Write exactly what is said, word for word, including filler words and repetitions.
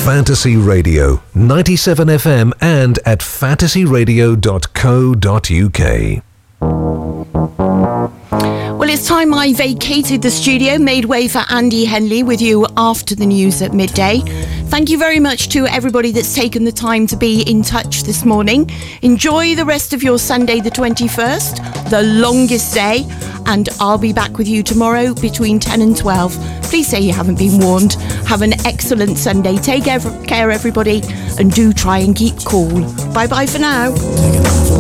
Fantasy Radio, ninety-seven F M and at fantasy radio dot co dot uk. Well, it's time I vacated the studio, made way for Andy Henley with you after the news at midday. Thank you very much to everybody that's taken the time to be in touch this morning. Enjoy the rest of your Sunday the twenty-first, the longest day, and I'll be back with you tomorrow between ten and twelve. Please say you haven't been warned. Have an excellent Sunday. Take care, everybody, and do try and keep cool. Bye-bye for now.